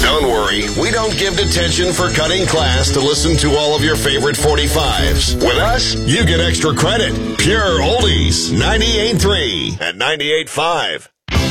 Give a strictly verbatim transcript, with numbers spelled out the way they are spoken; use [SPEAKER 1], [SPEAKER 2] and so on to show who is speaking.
[SPEAKER 1] Don't worry, we don't give detention for cutting class to listen to all of your favorite forty-fives. With us, you get extra credit. Pure Oldies, ninety-eight point three and ninety-eight point five.